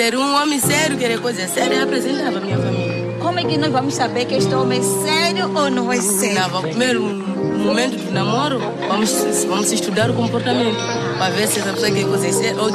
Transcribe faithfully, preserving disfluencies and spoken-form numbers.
Ser um homem sério, querer coisa séria, eu apresentava a minha família. Como é que nós vamos saber que este homem é sério ou não é sério? Não, primeiro, no momento do namoro, vamos, vamos estudar o comportamento, para ver se essa pessoa quer coisa séria ou